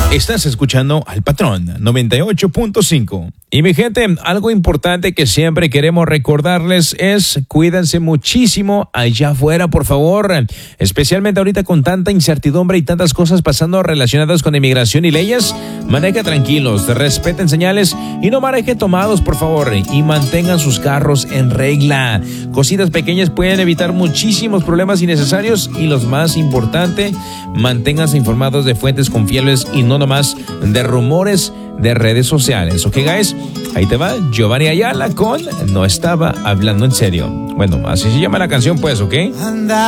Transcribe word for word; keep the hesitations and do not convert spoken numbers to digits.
Estás escuchando al Patrón noventa y ocho punto cinco. Y mi gente, algo importante que siempre queremos recordarles es cuídense muchísimo allá afuera, por favor. Especialmente ahorita con tanta incertidumbre y tantas cosas pasando relacionadas con inmigración y leyes. Manejen tranquilos, respeten señales y no manejen tomados, por favor. Y mantengan sus carros en regla. Cositas pequeñas pueden evitar muchísimos problemas innecesarios. Y lo más importante, manténganse informados de fuentes confiables y no nomás de rumores de redes sociales. Ok, guys, ahí te va Giovanni Ayala con No Estaba Hablando en Serio. Bueno, así se llama la canción, pues, ok.